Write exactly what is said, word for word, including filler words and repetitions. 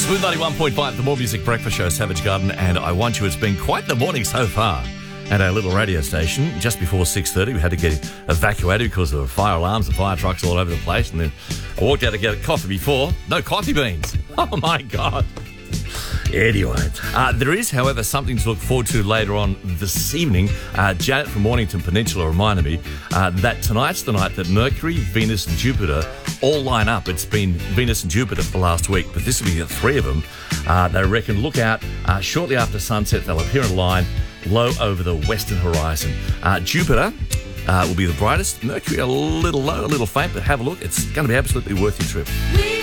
Smooth ninety-one point five, the More Music Breakfast Show, Savage Garden, and I Want You. It's been quite the morning so far at our little radio station. Just before six thirty, we had to get evacuated because there were fire alarms and fire trucks all over the place. And then I walked out to get a coffee before. No coffee beans. Oh, my God. Anyway, uh, there is, however, something to look forward to later on this evening. Uh, Janet from Mornington Peninsula reminded me uh, that tonight's the night that Mercury, Venus and Jupiter all line up. It's been Venus and Jupiter for the last week, but this will be the three of them. Uh, they reckon look out uh, shortly after sunset. They'll appear in a line low over the western horizon. Uh, Jupiter uh, will be the brightest. Mercury a little low, a little faint, but have a look. It's going to be absolutely worth your trip.